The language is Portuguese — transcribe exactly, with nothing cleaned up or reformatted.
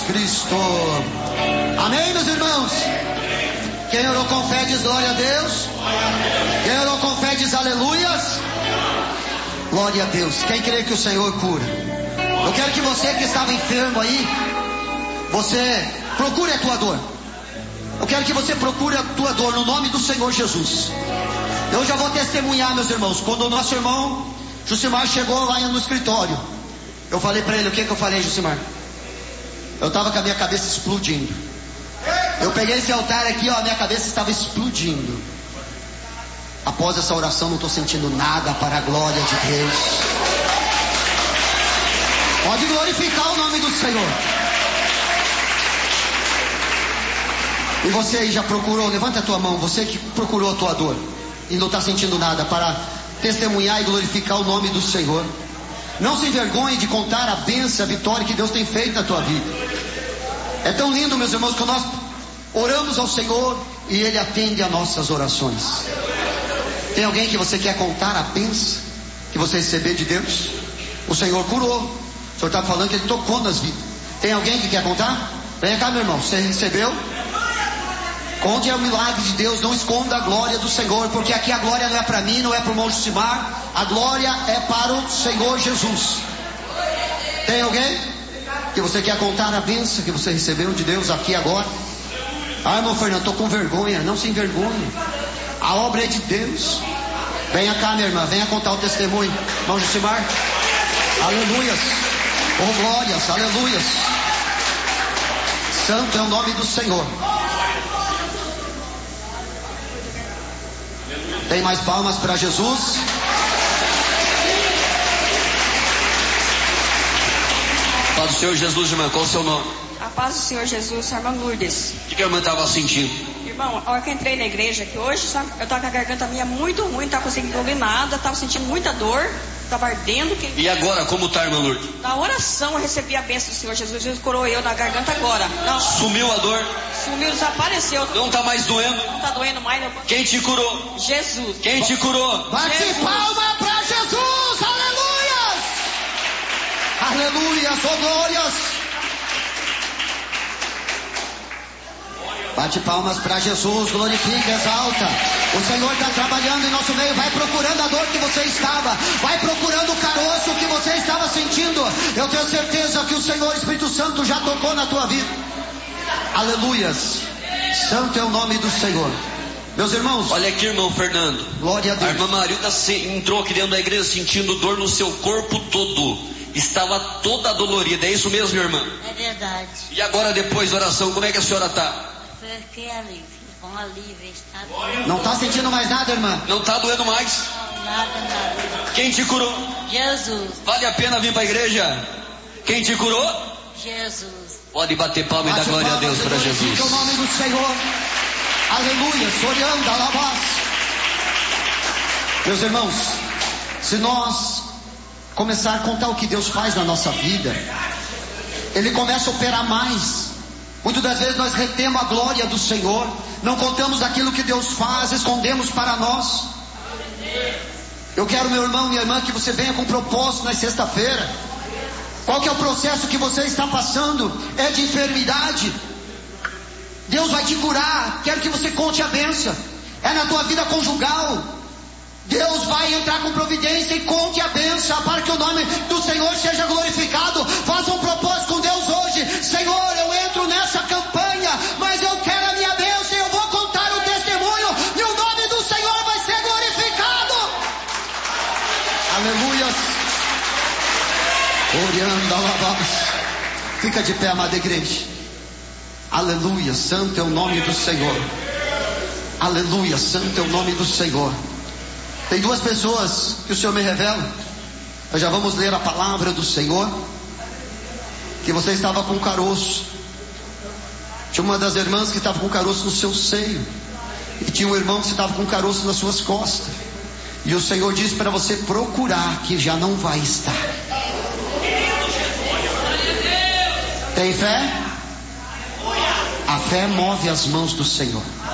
Cristo. Amém, meus irmãos? Quem orou com fé diz glória a Deus. Quem orou com fé diz aleluias. Glória a Deus. Quem crê que o Senhor cura? Eu quero que você que estava enfermo aí, você procure a tua dor. Eu quero que você procure a tua dor no nome do Senhor Jesus. Eu já vou testemunhar, meus irmãos. Quando o nosso irmão Jucimar chegou lá no escritório, eu falei para ele, o que que eu falei, Jucimar? Eu estava com a minha cabeça explodindo. Eu peguei esse altar aqui, ó, a minha cabeça estava explodindo. Após essa oração, não estou sentindo nada, para a glória de Deus. Pode glorificar o nome do Senhor. E você aí já procurou, levanta a tua mão, você que procurou a tua dor e não está sentindo nada, para testemunhar e glorificar o nome do Senhor. Não se envergonhe de contar a bênção, a vitória que Deus tem feito na tua vida. É tão lindo, meus irmãos, que nós oramos ao Senhor e Ele atende a nossas orações. Tem alguém que você quer contar a bênção que você recebeu de Deus? O Senhor curou. O Senhor está falando que Ele tocou nas vidas. Tem alguém que quer contar? Venha cá, meu irmão, você recebeu? Conte é o milagre de Deus, não esconda a glória do Senhor, porque aqui a glória não é para mim, não é para o irmão Jucimar, a glória é para o Senhor Jesus. Tem alguém que você quer contar a bênção que você recebeu de Deus aqui agora? Ah, irmão Fernando, estou com vergonha. Não se envergonhe, a obra é de Deus. Venha cá, minha irmã, venha contar o testemunho, irmão Jucimar. Aleluias, oh glórias, aleluias. Santo é o nome do Senhor. Tem mais palmas para Jesus? Paz do Senhor Jesus, irmã, qual o seu nome? A paz do Senhor Jesus, irmã Lourdes. O que, que a irmã estava sentindo? Irmão, a hora que eu entrei na igreja aqui hoje, sabe, eu estava com a garganta minha muito ruim, não estava conseguindo ouvir nada, estava sentindo muita dor, estava ardendo. Que... E agora, como está, irmã Lourdes? Na oração eu recebi a bênção do Senhor Jesus, Jesus curou eu na garganta agora. Não, sumiu a dor? Sumiu, desapareceu. Não está mais doendo? Não está doendo mais. Não... Quem te curou? Jesus. Quem te curou? Bate Jesus. Palma para Jesus, aleluias! Aleluias, oh glórias! Bate palmas para Jesus, glorifica, exalta. O Senhor está trabalhando em nosso meio. Vai procurando a dor que você estava, vai procurando o caroço que você estava sentindo. Eu tenho certeza que o Senhor Espírito Santo já tocou na tua vida. Aleluias, santo é o nome do Senhor. Meus irmãos, olha aqui, irmão Fernando. Glória a Deus. A irmã Marilda entrou aqui dentro da igreja sentindo dor no seu corpo todo. Estava toda dolorida, é isso mesmo, minha irmã? É verdade. E agora, depois da oração, como é que a senhora está? Fiquei alívio, com alívio, está doendo. Não está sentindo mais nada, irmã? Não está doendo mais? Não, nada, nada. Quem te curou? Jesus. Vale a pena vir para a igreja? Quem te curou? Jesus. Pode bater palma e dar glória a Deus para Jesus. O nome do Senhor. Aleluia, sorriando, alabás. Meus irmãos, se nós começar a contar o que Deus faz na nossa vida, Ele começa a operar mais. Muitas das vezes nós retemos a glória do Senhor, não contamos aquilo que Deus faz, escondemos para nós. Eu quero, meu irmão, minha irmã, que você venha com propósito na sexta-feira. Qual que é o processo que você está passando? É de enfermidade? Deus vai te curar. Quero que você conte a bênção. É na tua vida conjugal. Deus vai entrar com providência e conte a bênção para que o nome do Senhor seja glorificado. Faça um propósito com Deus hoje. Senhor, eu entro nessa campanha, mas eu quero a minha bênção e eu vou contar o testemunho e o nome do Senhor vai ser glorificado. Aleluia. Orando, alabás. Fica de pé, amada igreja. Aleluia, santo é o nome do Senhor. Aleluia, santo é o nome do Senhor. Tem duas pessoas que o Senhor me revela. Nós já vamos ler a palavra do Senhor. Que você estava com caroço. Tinha uma das irmãs que estava com caroço no seu seio. E tinha um irmão que estava com caroço nas suas costas. E o Senhor disse para você procurar, que já não vai estar. Tem fé? A fé move as mãos do Senhor.